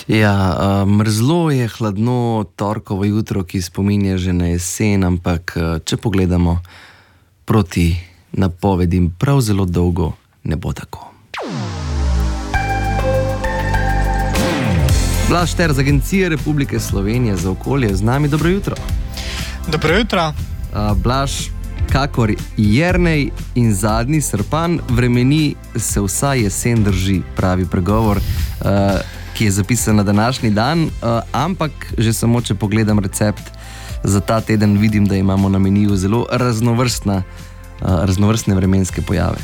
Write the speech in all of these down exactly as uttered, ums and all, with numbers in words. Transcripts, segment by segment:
Ja, uh, mrzlo je, hladno torkovo jutro, ki spominja že na jesen, ampak uh, če pogledamo proti napovedim, prav zelo dolgo ne bo tako. Blaž Šter z Agencije Republike Slovenije za okolje z nami, dobro jutro. Dobro jutro. Uh, Blaž, kakor Jernej in zadnji srpan, vremeni se vsa jesen drži, pravi pregovor, uh, ki je zapisan na današnji dan, uh, ampak že samo, če pogledam recept za ta teden, vidim, da imamo na meniju zelo raznovrstna, uh, raznovrstne vremenske pojave.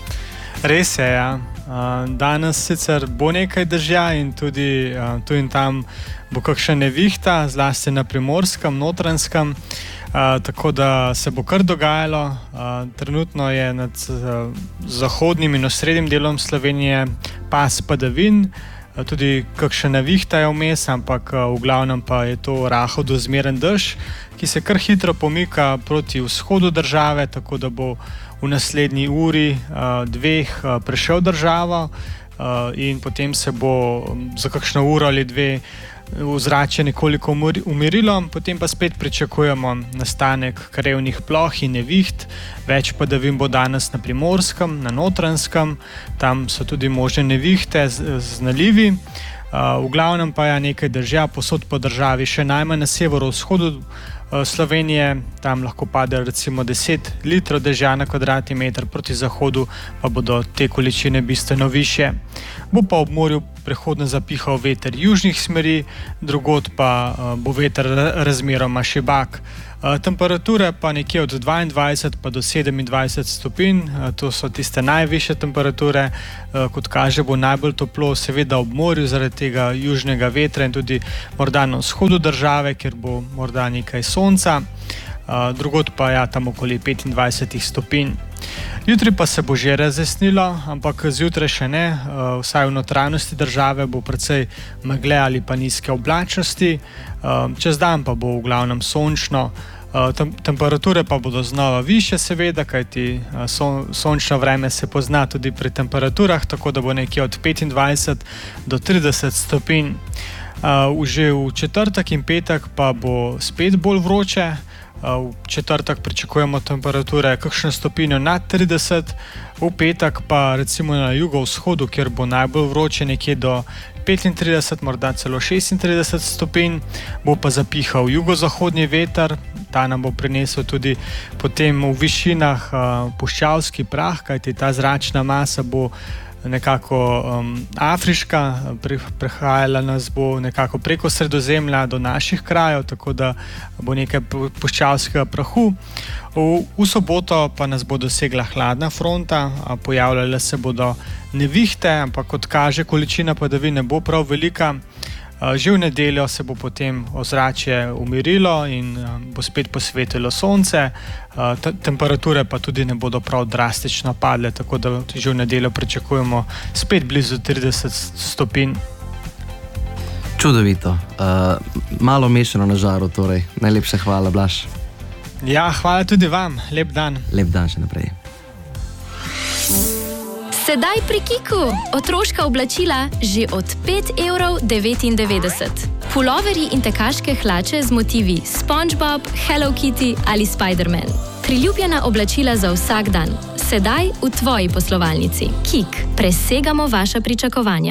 Res je, ja. Uh, danes sicer bo nekaj dežja in tudi uh, tu in tam bo kakšna nevihta, zlasti na Primorskem, Notranjskem, uh, tako da se bo kar dogajalo. Uh, trenutno je nad uh, zahodnim in osrednjim delom Slovenije pas padavin, uh, tudi kakšna nevihta je vmes, ampak uh, v glavnem pa je to rahel do zmeren dež, ki se kar hitro pomika proti vzhodu države, tako da bo v naslednji uri, dveh prešel državo in potem se bo za kakšno uro ali dve ozračje nekoliko umirilo, potem pa spet pričakujemo nastanek krevnih ploh in neviht. Več padavin bo danes na Primorskem, na Notranjskem, tam so tudi možne nevihte z, z nalivi. V glavnem pa je nekaj dežja posod po državi, še najmanj na severovzhodu Slovenije, tam lahko pade recimo deset litrov dežja na kvadratni meter, proti zahodu pa bodo te količine bistveno višje. Bo pa ob morju prehodno zapihal veter južnih smeri, drugod pa bo veter razmeroma šibak. Temperature pa nekje od dvaindvajset pa do sedemindvajset stopinj, to so tiste najvišje temperature, kot kaže bo najbolj toplo seveda ob morju zaradi tega južnega vetra in tudi morda na vzhodu države, kjer bo morda nekaj sonca, drugod pa ja, tam okoli petindvajset stopinj. Jutri pa se bo že razjasnilo, ampak zjutraj še ne, vsaj v notranjosti države bo precej megle ali pa nizke oblačnosti, čez dan pa bo v glavnem sončno. Temperature pa bodo znova višje seveda, kajti son, sončno vreme se pozna tudi pri temperaturah, tako da bo nekje od petindvajset do trideset stopinj. Že v četrtek in petek pa bo spet bolj vroče. V četrtek pričakujemo temperature kakšno stopinjo nad trideset, v petek pa recimo na jugovzhodu, kjer bo najbolj vroče, nekje do petintrideset, morda celo šestintrideset stopinj, bo pa zapihal jugozahodni veter, ta nam bo prinesel tudi potem v višinah puščavski prah, kajti ta zračna masa bo nekako um, afriška, prehajala nas bo nekako preko Sredozemlja do naših krajev, tako da bo nekaj puščavskega prahu. V, v soboto pa nas bo dosegla hladna fronta, pojavljale se bodo nevihte, ampak kot kaže, količina padavin ne bo prav velika. Že v nedeljo se bo potem ozračje umirilo in bo spet posvetilo sonce, temperature pa tudi ne bodo prav drastično padle, tako da že v nedeljo pričakujemo spet blizu trideset stopinj. Čudovito, uh, malo mešano na žaru torej. Najlepša hvala, Blaž. Ja, hvala tudi vam, lep dan. Lep dan še naprej. Sedaj pri Kiku. Otroška oblačila že od pet evrov devetindevetdeset. Puloverji in tekaške hlače z motivi SpongeBob, Hello Kitty ali Spider-Man. Priljubljena oblačila za vsak dan. Sedaj v tvoji poslovalnici. Kik. Presegamo vaša pričakovanja.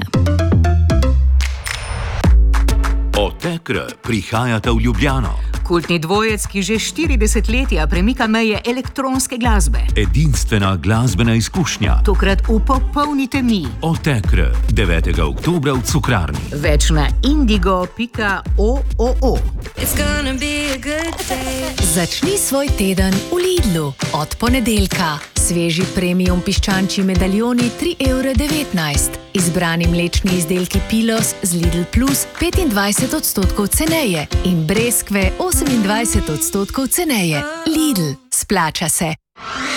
O T K R prihajata v Ljubljano. Kultni dvojec, ki že štiri desetletja premika meje elektronske glasbe. Edinstvena glasbena izkušnja. Tokrat v popolni temi. O T K R devetega oktobra v Cukrarni. Več na indigo pika oo. Začni svoj teden v Lidlu. Od ponedeljka. Sveži premium piščančji medaljoni tri evre devetnajst. Izbrani mlečni izdelki Pilos z Lidl Plus petindvajset odstotkov ceneje in breskve osemindvajset odstotkov ceneje. Lidl, splača se.